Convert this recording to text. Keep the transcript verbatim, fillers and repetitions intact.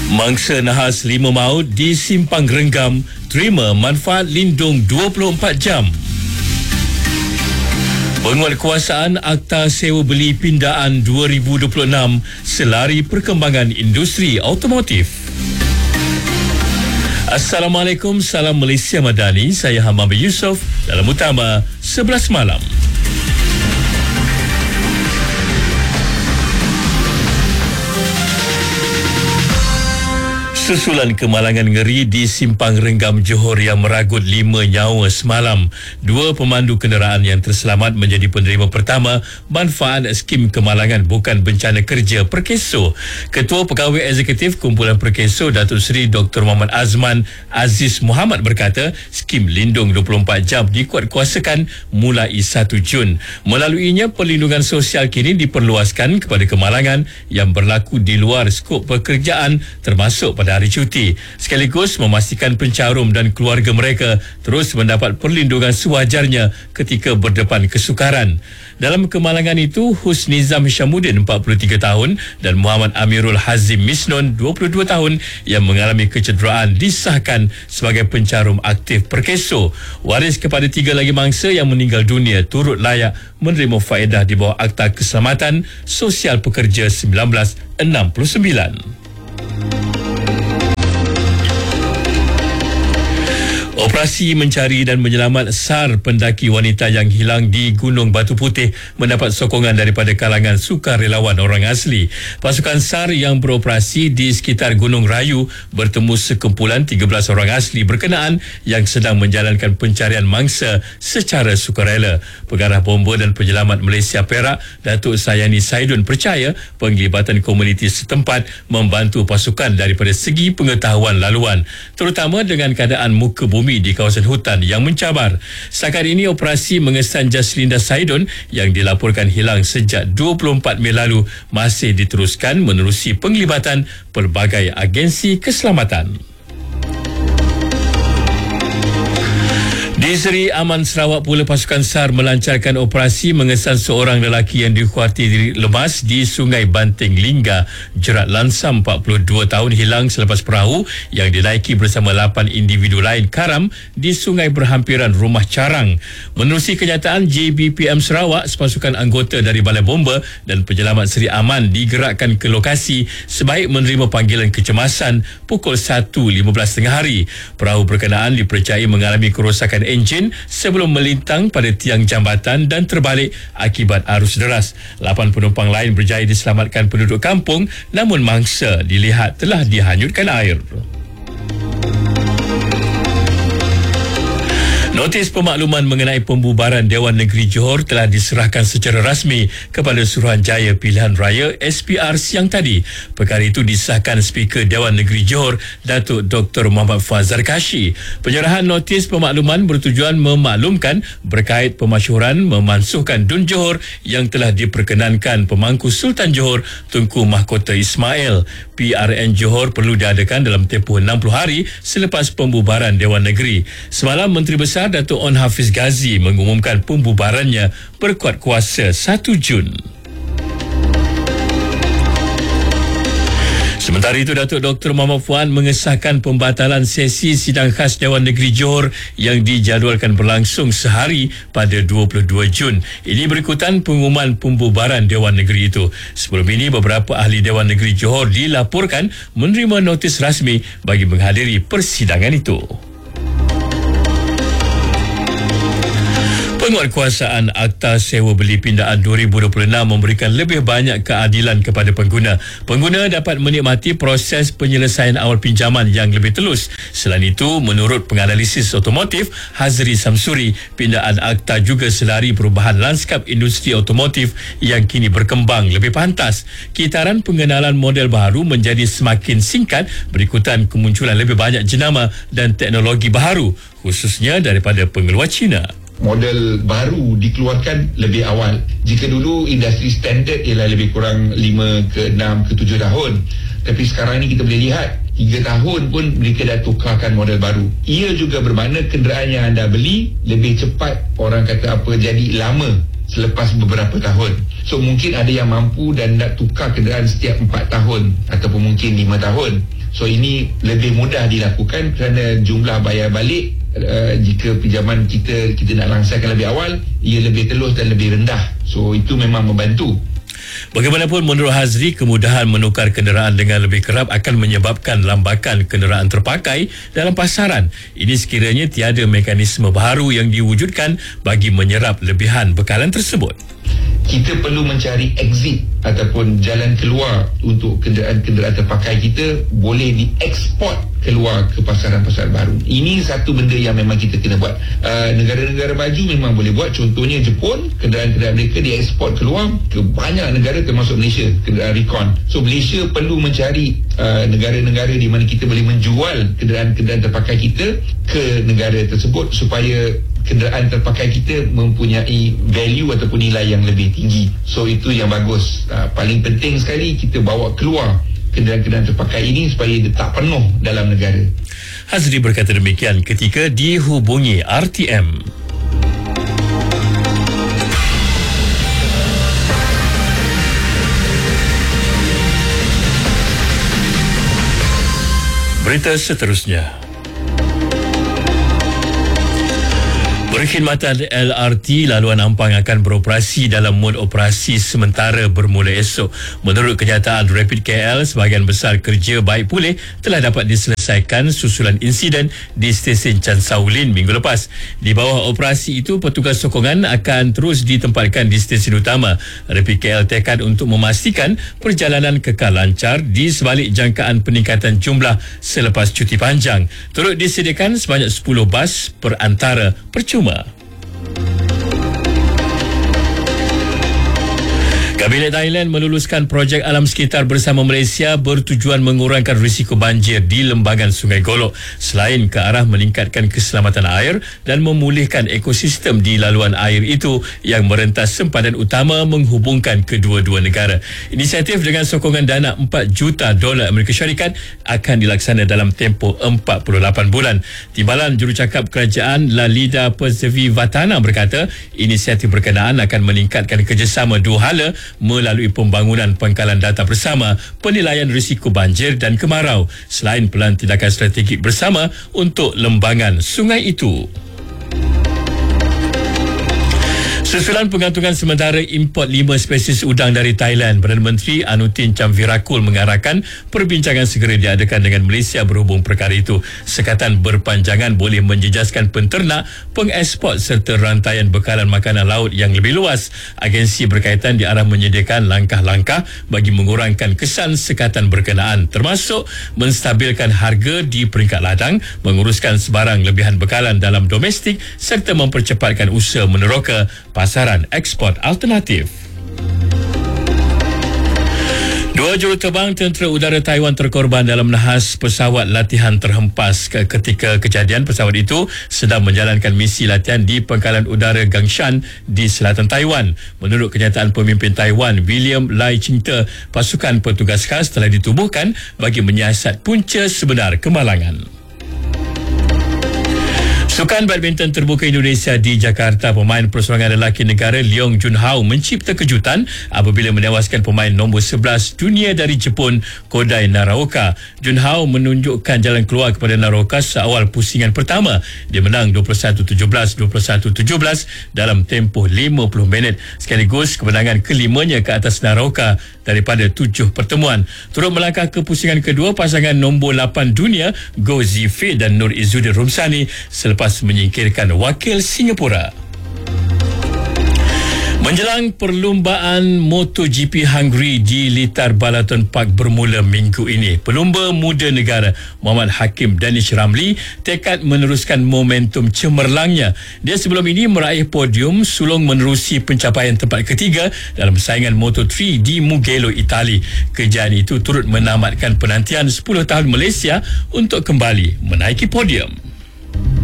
Mangsa nahas lima maut di Simpang Renggam terima manfaat lindung dua puluh empat jam. Penguatkuasaan Akta Sewa Beli Pindaan dua ribu dua puluh enam selari perkembangan industri automotif. Assalamualaikum, salam Malaysia Madani. Saya Hamam Yusof dalam Utama sebelas malam. Susulan kemalangan ngeri di Simpang Renggam Johor yang meragut lima nyawa semalam. Dua pemandu kenderaan yang terselamat menjadi penerima pertama manfaat skim kemalangan bukan bencana kerja Perkeso. Ketua Pegawai Eksekutif Kumpulan Perkeso, Datuk Seri Doktor Muhammad Azman Aziz Muhammad berkata, skim lindung dua puluh empat jam dikuatkuasakan mulai satu Jun. Melaluinya, perlindungan sosial kini diperluaskan kepada kemalangan yang berlaku di luar skop pekerjaan termasuk pada hari cuti, sekaligus memastikan pencarum dan keluarga mereka terus mendapat perlindungan sewajarnya ketika berdepan kesukaran. Dalam kemalangan itu, Husnizam Hishamuddin empat puluh tiga tahun dan Muhammad Amirul Hazim Misnon dua puluh dua tahun yang mengalami kecederaan disahkan sebagai pencarum aktif Perkeso. Waris kepada tiga lagi mangsa yang meninggal dunia turut layak menerima faedah di bawah Akta Keselamatan Sosial Pekerja seribu sembilan ratus enam puluh sembilan. Operasi mencari dan menyelamat SAR pendaki wanita yang hilang di Gunung Batu Putih mendapat sokongan daripada kalangan sukarelawan orang asli. Pasukan SAR yang beroperasi di sekitar Gunung Rayu bertemu sekumpulan tiga belas orang asli berkenaan yang sedang menjalankan pencarian mangsa secara sukarela. Pengarah Bomba dan Penyelamat Malaysia Perak, Datuk Sayani Saidun percaya penglibatan komuniti setempat membantu pasukan daripada segi pengetahuan laluan, terutama dengan keadaan muka bumi di kawasan hutan yang mencabar. Setakat ini, operasi mengesan Jaslinda Saidun yang dilaporkan hilang sejak dua puluh empat Mei lalu masih diteruskan menerusi penglibatan pelbagai agensi keselamatan. Di Seri Aman Sarawak pula, pasukan SAR melancarkan operasi mengesan seorang lelaki yang dikhuatiri lemas di Sungai Banting Lingga, Jerat Lansam empat puluh dua tahun hilang selepas perahu yang dinaiki bersama lapan individu lain karam di sungai berhampiran Rumah Carang. Menerusi kenyataan J B P M Sarawak, sepasukan anggota dari Balai Bomba dan Penyelamat Seri Aman digerakkan ke lokasi sebaik menerima panggilan kecemasan pukul satu lima belas tengah hari. Perahu berkenaan dipercayai mengalami kerosakan enjin sebelum melintang pada tiang jambatan dan terbalik akibat arus deras. Lapan penumpang lain berjaya diselamatkan penduduk kampung, namun mangsa dilihat telah dihanyutkan air. Notis pemakluman mengenai pembubaran Dewan Negeri Johor telah diserahkan secara rasmi kepada Suruhanjaya Pilihan Raya S P R siang tadi. Perkara itu disahkan Speaker Dewan Negeri Johor, Datuk Doktor Muhammad Fazal Kashi. Penyerahan notis pemakluman bertujuan memaklumkan berkait pemasyhuran memansuhkan Dun Johor yang telah diperkenankan pemangku Sultan Johor Tunku Mahkota Ismail. P R N Johor perlu diadakan dalam tempoh enam puluh hari selepas pembubaran Dewan Negeri. Semalam, Menteri Besar Datuk On Hafiz Ghazi mengumumkan pembubarannya berkuat kuasa satu Jun. Sementara itu, Datuk Doktor Muhammad Fuad mengesahkan pembatalan sesi sidang khas Dewan Negeri Johor yang dijadualkan berlangsung sehari pada dua puluh dua Jun. Ini berikutan pengumuman pembubaran Dewan Negeri itu. Sebelum ini, beberapa ahli Dewan Negeri Johor dilaporkan menerima notis rasmi bagi menghadiri persidangan itu. Penguatkuasaan Akta Sewa Beli Pindaan dua ribu dua puluh enam memberikan lebih banyak keadilan kepada pengguna. Pengguna dapat menikmati proses penyelesaian awal pinjaman yang lebih telus. Selain itu, menurut penganalisis otomotif Hazri Samsuri, pindaan Akta juga selari perubahan lanskap industri otomotif yang kini berkembang lebih pantas. Kitaran pengenalan model baru menjadi semakin singkat berikutan kemunculan lebih banyak jenama dan teknologi baharu, khususnya daripada pengeluar Cina. Model baru dikeluarkan lebih awal. Jika dulu industri standard ialah lebih kurang lima ke enam ke tujuh tahun, tapi sekarang ni kita boleh lihat tiga tahun pun mereka dah tukarkan model baru. Ia juga bermakna kenderaan yang anda beli lebih cepat, orang kata apa, jadi lama selepas beberapa tahun. So mungkin ada yang mampu dan nak tukar kenderaan setiap empat tahun ataupun mungkin lima tahun. So ini lebih mudah dilakukan kerana jumlah bayar balik uh, jika pinjaman kita kita nak langsaikan lebih awal, ia lebih telus dan lebih rendah. So itu memang membantu. Bagaimanapun menurut Hazri, kemudahan menukar kenderaan dengan lebih kerap akan menyebabkan lambakan kenderaan terpakai dalam pasaran. Ini sekiranya tiada mekanisme baru yang diwujudkan bagi menyerap lebihan bekalan tersebut. Kita perlu mencari exit ataupun jalan keluar untuk kenderaan-kenderaan terpakai kita boleh dieksport keluar ke pasaran-pasaran baru. Ini satu benda yang memang kita kena buat. Uh, negara-negara maju memang boleh buat. Contohnya Jepun, kenderaan-kenderaan mereka dieksport keluar ke banyak negara termasuk Malaysia, kenderaan Recon. So Malaysia perlu mencari uh, negara-negara di mana kita boleh menjual kenderaan-kenderaan terpakai kita ke negara tersebut supaya kenderaan terpakai kita mempunyai value ataupun nilai yang lebih tinggi. So itu yang bagus. Uh, paling penting sekali kita bawa keluar kenderaan-kenderaan terpakai ini supaya dia tak penuh dalam negara. Hazri berkata demikian ketika dihubungi R T M. Berita seterusnya. Perkhidmatan L R T laluan Ampang akan beroperasi dalam mod operasi sementara bermula esok. Menurut kenyataan Rapid K L, sebahagian besar kerja baik pulih telah dapat diselesaikan susulan insiden di stesen Chan Saulin minggu lepas. Di bawah operasi itu, petugas sokongan akan terus ditempatkan di stesen utama. Rapid K L tekad untuk memastikan perjalanan kekal lancar di sebalik jangkaan peningkatan jumlah selepas cuti panjang. Turut disediakan sebanyak sepuluh bas perantara percuma. Kabinet Thailand meluluskan projek alam sekitar bersama Malaysia bertujuan mengurangkan risiko banjir di lembangan Sungai Golok selain ke arah meningkatkan keselamatan air dan memulihkan ekosistem di laluan air itu yang merentas sempadan utama menghubungkan kedua-dua negara. Inisiatif dengan sokongan dana empat juta dolar Amerika Syarikat akan dilaksana dalam tempoh empat puluh lapan bulan. Timbalan Jurucakap Kerajaan Lalida Persevivatana berkata inisiatif berkenaan akan meningkatkan kerjasama dua hala melalui pembangunan pangkalan data bersama, penilaian risiko banjir dan kemarau selain pelan tindakan strategik bersama untuk lembangan sungai itu. Susulan pengantungan sementara import lima spesies udang dari Thailand, Perdana Menteri Anutin Chamvirakul mengarahkan perbincangan segera diadakan dengan Malaysia berhubung perkara itu. Sekatan berpanjangan boleh menjejaskan penternak, pengeksport serta rantaian bekalan makanan laut yang lebih luas. Agensi berkaitan diarah menyediakan langkah-langkah bagi mengurangkan kesan sekatan berkenaan, termasuk menstabilkan harga di peringkat ladang, menguruskan sebarang lebihan bekalan dalam domestik serta mempercepatkan usaha meneroka pasaran ekspor alternatif. Dua juruterbang tentera udara Taiwan terkorban dalam nahas pesawat latihan terhempas ketika kejadian. Pesawat itu sedang menjalankan misi latihan di pangkalan udara Gangshan di selatan Taiwan. Menurut kenyataan pemimpin Taiwan William Lai Ching-te, pasukan petugas khas telah ditubuhkan bagi menyiasat punca sebenar kemalangan. Sukan badminton terbuka Indonesia di Jakarta, pemain perseorangan lelaki negara Leong Junhao mencipta kejutan apabila menewaskan pemain nombor sebelas dunia dari Jepun, Kodai Naraoka. Junhao menunjukkan jalan keluar kepada Naraoka seawal pusingan pertama. Dia menang dua puluh satu tujuh belas, dua puluh satu tujuh belas dalam tempoh lima puluh minit. Sekaligus kemenangan kelimanya ke atas Naraoka daripada tujuh pertemuan. Turut melangkah ke pusingan kedua, pasangan nombor lapan dunia Go Zifei dan Nur Izzuddin Rumsani selepas menyingkirkan wakil Singapura. Menjelang perlumbaan MotoGP Hungary di Litar Balaton Park bermula minggu ini, pelumba muda negara Muhammad Hakim Danish Ramli tekad meneruskan momentum cemerlangnya. Dia sebelum ini meraih podium sulung menerusi pencapaian tempat ketiga dalam saingan Moto tiga di Mugello, Itali. Kejayaan itu turut menamatkan penantian sepuluh tahun Malaysia untuk kembali menaiki podium.